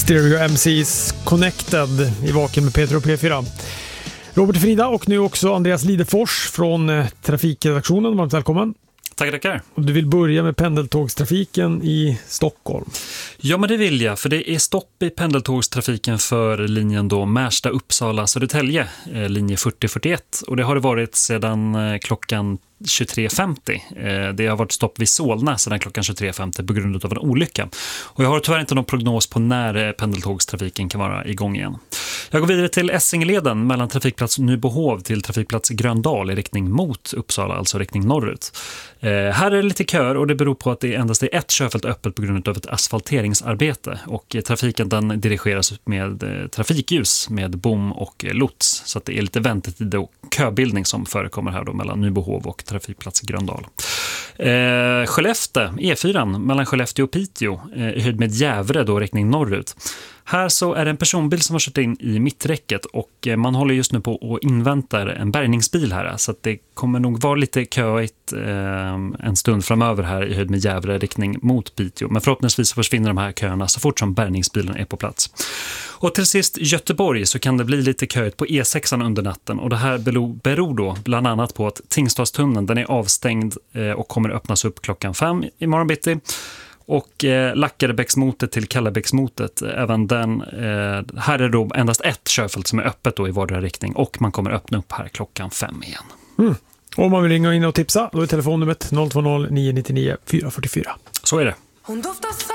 Stereo MCs Connected i Vaken med Peter och P4. Robert Frida och nu också Andreas Lidefors från trafikredaktionen. Varmt välkommen. Tackar. Och du vill börja med pendeltågstrafiken i Stockholm. Ja, men det vill jag, för det är stopp i pendeltågstrafiken för linjen då Märsta, Uppsala, Södertälje, linje 4041. Och det har det varit sedan klockan 23.50. Det har varit stopp vid Solna sedan klockan 23.50 på grund av en olycka. Och jag har tyvärr inte någon prognos på när pendeltågstrafiken kan vara igång igen. Jag går vidare till Essingeleden mellan trafikplats Nybohov till trafikplats Gröndal i riktning mot Uppsala, alltså riktning norrut. Här är det lite kör och det beror på att det endast är ett körfält öppet på grund av ett asfalteringsarbete. Och trafiken den dirigeras med trafikljus med bom och lots. Så att det är lite väntetid och köbildning som förekommer här då mellan Nybohov och trafikplats Gröndal. Skellefteå, E4 mellan Skellefteå och Piteå i höjd med Gävre då riktning norrut. Här så är det en personbil som har kört in i mitträcket och man håller just nu på och inväntar en bärgningsbil här. Så att det kommer nog vara lite köigt en stund framöver här i höjd med Gävre riktning mot Piteå. Men förhoppningsvis försvinner de här köerna så fort som bärgningsbilen är på plats. Och till sist Göteborg så kan det bli lite köigt på E6 under natten. Och det här beror då bland annat på att Tingstadstunneln den är avstängd och kommer öppnas upp klockan 5 i morgon bitti. Och Lackarebäcksmotet till Kallebäcksmotet, även den, här är då endast ett körfält som är öppet då i vardera riktning och man kommer öppna upp här klockan 5 igen. Om man vill ringa in och tipsa, då är telefonnumret 020 999 444. Så är det. Hon doftar